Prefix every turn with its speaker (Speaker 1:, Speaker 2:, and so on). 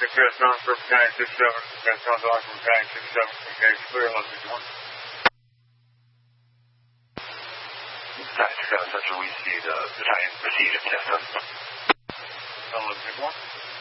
Speaker 1: Chris on for Battalion 67. Chris on to Lock for Battalion 67. Engage clear, 1161.
Speaker 2: Battalion 67 Central, we see the battalion proceed at test.
Speaker 1: 1161.